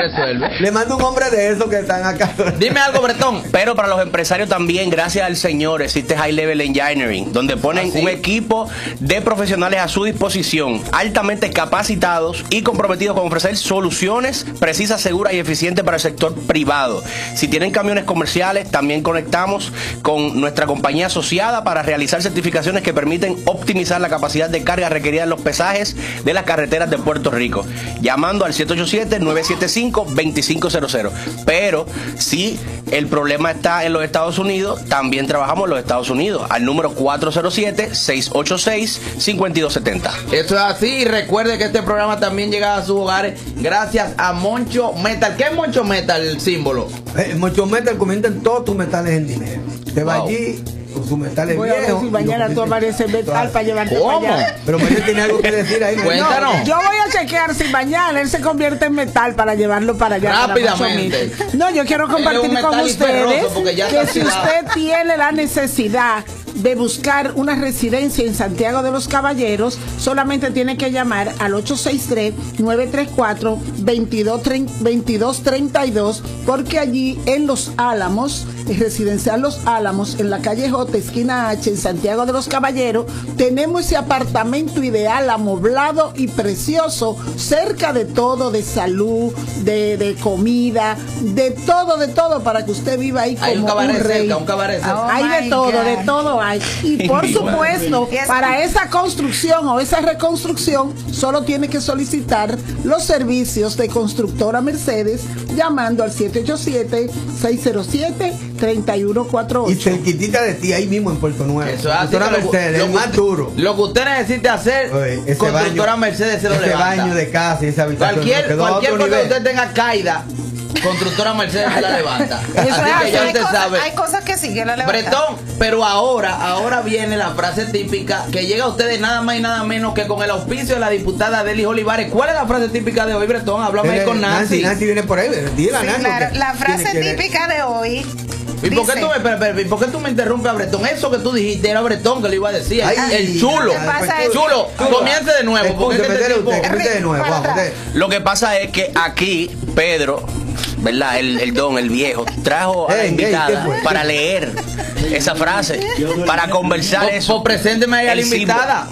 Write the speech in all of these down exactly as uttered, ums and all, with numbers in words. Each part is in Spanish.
resuelve. Le mando un hombre de esos que están acá. Dime algo, Bretón. Pero para los empresarios también, gracias al Señor, existe High Level Engineering, donde ponen ¿Ah, sí? un equipo de profesionales a su disposición, altamente capacitados y comprometidos con ofrecer soluciones precisas, seguras y eficientes para el sector privado. Si tienen camiones comerciales, también conectamos con nuestra compañía asociada para realizar certificaciones que permiten optimizar la capacidad de carga requerida en los pesajes de las carreteras de Puerto Rico, llamando al siete ocho siete, nueve siete cinco, dos cinco cero cero. Pero si el problema está en los Estados Unidos, también trabajamos en los Estados Unidos, al número cuatro cero siete, seis ocho seis, cinco dos siete cero. Eso es así. Y recuerde que este programa también llega a sus hogares gracias a Moncho Metal. ¿Qué es Moncho Metal, el símbolo? Eh, Moncho Metal convierten todos tus metales en dinero. Te va Wow. allí con sus metales Voy a ver viejos. si mañana tú apareces metal para llevarte ¿Cómo? para allá. Pero mañana tiene algo que decir ahí. ¿no? Cuéntanos. No, yo voy a chequear si mañana él se convierte en metal para llevarlo para allá. para Rápidamente. Moncho Metal. No, yo quiero compartir Él es un con metal ustedes ferroso porque ya que está si activado. usted tiene la necesidad de buscar una residencia en Santiago de los Caballeros, solamente tiene que llamar al ocho seis tres, nueve tres cuatro, veintidós treinta y dos, porque allí en Los Álamos, en Residencial Los Álamos, en la calle J, esquina H, en Santiago de los Caballeros, tenemos ese apartamento ideal, amoblado y precioso, cerca de todo, de salud, de, de comida, de todo, de todo, para que usted viva ahí como Hay un cabaret un rey. cerca, un cabaret cerca. Oh, Hay de my todo, God. de todo hay. Y por supuesto, Yes. para esa construcción o esa reconstrucción, solo tiene que solicitar los servicios de Constructora Mercedes llamando al siete ocho siete, seis cero siete, tres uno cuatro Y ocho. cerquitita de ti ahí mismo en Puerto Nuevo. Eso es así. Constructora que lo- Mercedes, lo el que- más duro. Lo que usted necesite hacer, Oye, ese Constructora baño- Mercedes se lo ese levanta. baño de casa y esa habitación. Cualquier, quedó a cualquier otro cosa que nivel. usted tenga caída, Constructora Mercedes se la levanta. Eso Así es que así, ya hay, usted cosas, sabe. hay cosas que sí que la levantan. Bretón, pero ahora, ahora viene la frase típica que llega a ustedes nada más y nada menos que con el auspicio de la diputada Delis Olivares. ¿Cuál es la frase típica de hoy, Bretón? Háblame ahí con Nancy. Nancy, Nancy viene por ahí. Dile a Sí, Nancy. claro. que La frase tiene que- típica de hoy. ¿Y por qué, dice- tú me, espera, espera, ¿y por qué tú me interrumpes a Bretón? Eso que tú dijiste era Bretón que lo iba a decir. Ay, el chulo. ¿qué pasa? Chulo, comience de nuevo. Porque Expulse, este métele tipo- usted, comience de nuevo. Para Vamos, atrás. usted. Lo que pasa es que aquí Pedro, ¿verdad? El, el don, el viejo, trajo a la Ey, ey, invitada ¿qué fue? para leer esa frase, para conversar Pues- eso. pues presénteme ahí a la El símbolo. invitada.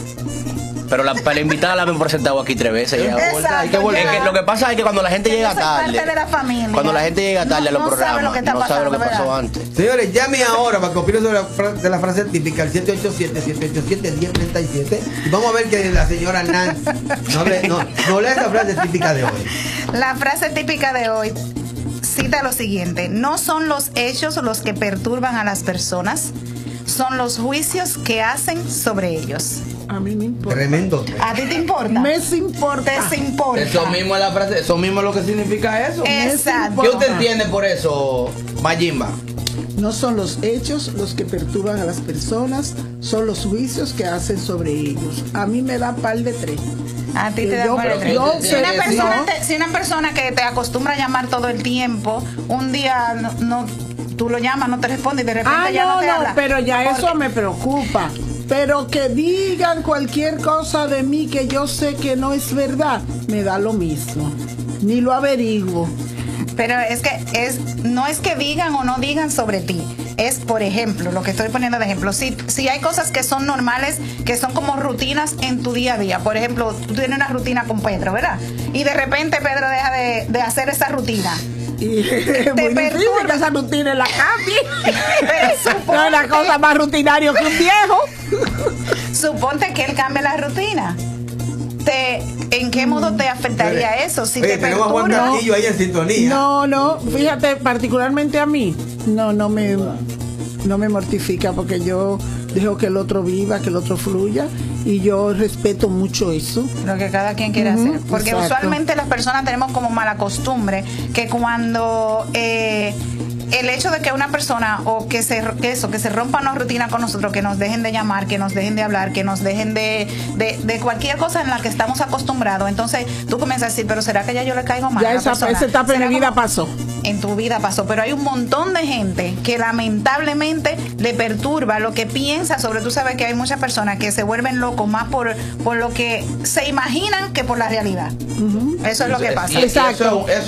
Pero la, para la invitada la hemos presentado aquí tres veces ya. Exacto, Hay que volver. ya. Es que lo que pasa es que cuando la gente Que llega yo soy tarde, parte de la familia. cuando la gente llega tarde No- a los no sabe programas, lo que está no sabe lo que pasando, pasó ¿verdad? antes. Señores, llame ahora para que opine sobre la, fra- de la frase típica al siete ocho siete, siete ocho siete, uno cero tres siete y vamos a ver que la señora Nancy no, le, no, no lee esa frase típica de hoy. La frase típica de hoy cita lo siguiente: no son los hechos los que perturban a las personas, son los juicios que hacen sobre ellos. A mí me importa. Tremendo. ¿A ti te importa? Me se importa. Te se importa. Eso mismo es la frase, eso mismo es lo que significa eso. Exacto. ¿Qué usted entiende por eso, Mayimba? No son los hechos los que perturban a las personas, son los juicios que hacen sobre ellos. A mí me da par de tres. A ti te Que da yo- por el pero yo si, sé una que persona no. te- si una persona que te acostumbra a llamar todo el tiempo, un día no, no- tú lo llamas, no te responde y de repente Ah, ya no, no, te no, habla. pero ya Porque- eso me preocupa. Pero que digan cualquier cosa de mí que yo sé que no es verdad, me da lo mismo. Ni lo averiguo. Pero es que es no es que digan o no digan sobre ti. Es, por ejemplo, lo que estoy poniendo de ejemplo. Si, si hay cosas que son normales, que son como rutinas en tu día a día. Por ejemplo, tú tienes una rutina con Pedro, ¿verdad? Y de repente Pedro deja de, de hacer esa rutina. Y es muy difícil perturba. que esa rutina la cambie. Pero No es la cosa más rutinaria que un viejo. Suponte que él cambie la rutina. Te, ¿En qué modo te afectaría eso? Si Oye, te tenemos a Juan perturba. Castillo ahí en sintonía. No, no, fíjate, particularmente a mí, no, no me, no me mortifica porque yo dejo que el otro viva, que el otro fluya y yo respeto mucho eso. Lo que cada quien quiere Ujú, hacer. Porque exacto. usualmente las personas tenemos como mala costumbre que cuando eh, el hecho de que una persona o que se que eso, que se rompa una rutina con nosotros, que nos dejen de llamar, que nos dejen de hablar, que nos dejen de, de, de cualquier cosa en la que estamos acostumbrados, entonces tú comienzas a decir, pero ¿será que ya yo le caigo mal? Ya a la esa, persona? esa etapa en ¿Será mi vida como- pasó. En tu vida pasó, pero hay un montón de gente que lamentablemente le perturba lo que piensa sobre, tú sabes que hay muchas personas que se vuelven locos más por, por lo que se imaginan que por la realidad. Eso es lo que pasa. Y- y eso es- Exacto. eso